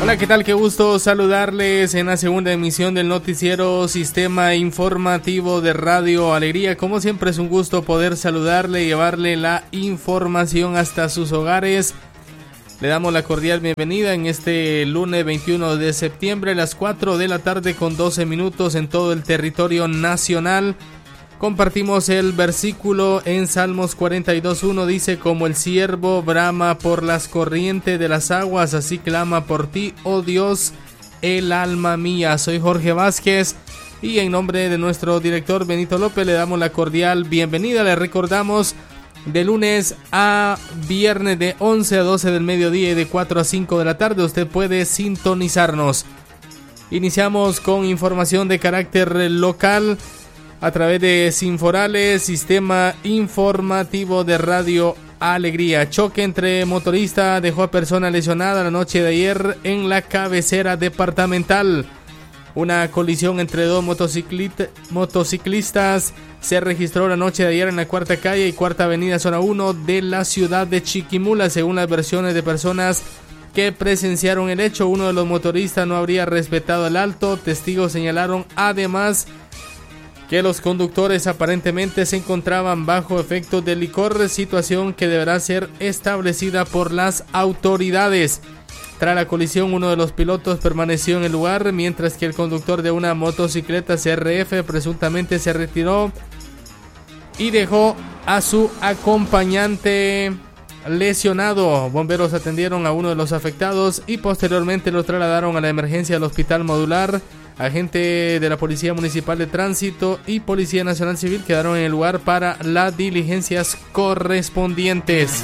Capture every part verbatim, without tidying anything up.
Hola, ¿qué tal? Qué gusto saludarles en la segunda emisión del noticiero Sistema Informativo de Radio Alegría. Como siempre es un gusto poder saludarle y llevarle la información hasta sus hogares. Le damos la cordial bienvenida en este lunes veintiuno de septiembre a las cuatro de la tarde con doce minutos en todo el territorio nacional. Compartimos el versículo en Salmos cuarenta y dos uno, dice: como el ciervo brama por las corrientes de las aguas, así clama por ti, oh Dios, el alma mía. Soy Jorge Vázquez y en nombre de nuestro director Benito López le damos la cordial bienvenida. Le recordamos de lunes a viernes de once a doce del mediodía y de cuatro a cinco de la tarde usted puede sintonizarnos. Iniciamos con información de carácter local a través de Sinforales, Sistema Informativo de Radio Alegría. Choque entre motorista dejó a persona lesionada la noche de ayer en la cabecera departamental. Una colisión entre dos motociclit- motociclistas se registró la noche de ayer en la Cuarta Calle y Cuarta Avenida Zona uno de la ciudad de Chiquimula. Según las versiones de personas que presenciaron el hecho, uno de los motoristas no habría respetado el alto. Testigos señalaron además que los conductores aparentemente se encontraban bajo efectos de licor, situación que deberá ser establecida por las autoridades. Tras la colisión, uno de los pilotos permaneció en el lugar, mientras que el conductor de una motocicleta C R F presuntamente se retiró y dejó a su acompañante lesionado. Bomberos atendieron a uno de los afectados y posteriormente lo trasladaron a la emergencia al Hospital Modular. Agente de la Policía Municipal de Tránsito y Policía Nacional Civil quedaron en el lugar para las diligencias correspondientes.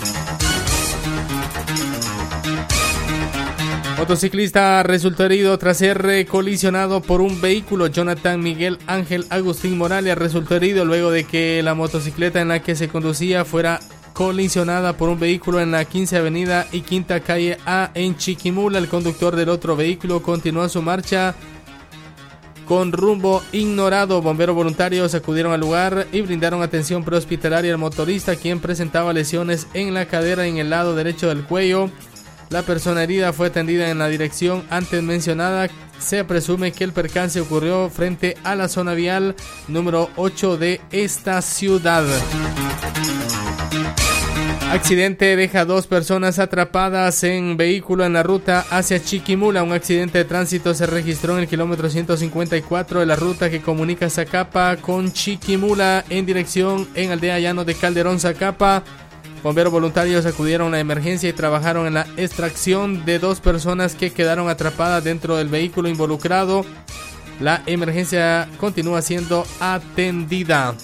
Motociclista resultó herido tras ser colisionado por un vehículo. Jonathan Miguel Ángel Agustín Morales resultó herido luego de que la motocicleta en la que se conducía fuera colisionada por un vehículo en la quince Avenida y Quinta Calle A en Chiquimula. El conductor del otro vehículo continuó su marcha con rumbo ignorado. Bomberos voluntarios acudieron al lugar y brindaron atención prehospitalaria al motorista, quien presentaba lesiones en la cadera y en el lado derecho del cuello. La persona herida fue atendida en la dirección antes mencionada. Se presume que el percance ocurrió frente a la zona vial número ocho de esta ciudad. Accidente deja dos personas atrapadas en vehículo en la ruta hacia Chiquimula. Un accidente de tránsito se registró en el kilómetro ciento cincuenta y cuatro de la ruta que comunica Zacapa con Chiquimula en dirección en Aldea Llano de Calderón, Zacapa. Bomberos voluntarios acudieron a la emergencia y trabajaron en la extracción de dos personas que quedaron atrapadas dentro del vehículo involucrado. La emergencia continúa siendo atendida.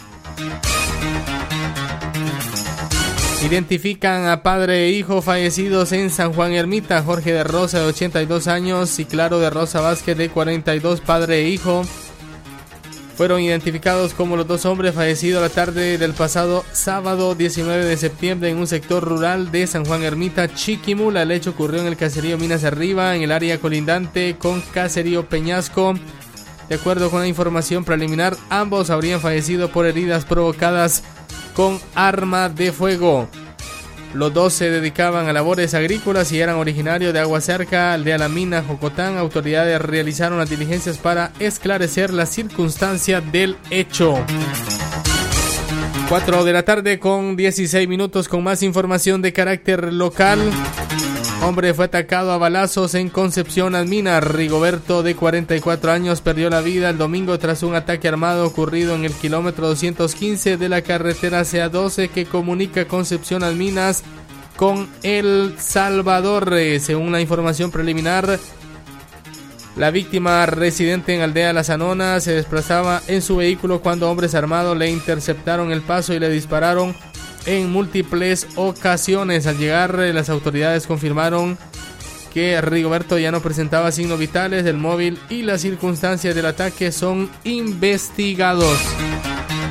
Identifican a padre e hijo fallecidos en San Juan Ermita. Jorge de Rosa, de ochenta y dos años, y Claro de Rosa Vázquez, de cuarenta y dos, padre e hijo, fueron identificados como los dos hombres fallecidos la tarde del pasado sábado diecinueve de septiembre en un sector rural de San Juan Ermita, Chiquimula. El hecho ocurrió en el caserío Minas Arriba, en el área colindante con caserío Peñasco. De acuerdo con la información preliminar, ambos habrían fallecido por heridas provocadas con arma de fuego. Los dos se dedicaban a labores agrícolas y eran originarios de Aguacerca, Aldea La Mina, Jocotán. Autoridades realizaron las diligencias para esclarecer las circunstancias del hecho. cuatro de la tarde con dieciséis minutos con más información de carácter local. Hombre fue atacado a balazos en Concepción Almina. Rigoberto, de cuarenta y cuatro años, perdió la vida el domingo tras un ataque armado ocurrido en el kilómetro doscientos quince de la carretera C A doce que comunica Concepción Alminas con El Salvador. Según la información preliminar, la víctima, residente en Aldea La Zanona, se desplazaba en su vehículo cuando hombres armados le interceptaron el paso y le dispararon en múltiples ocasiones. Al llegar, las autoridades confirmaron que Rigoberto ya no presentaba signos vitales. El móvil y las circunstancias del ataque son investigados.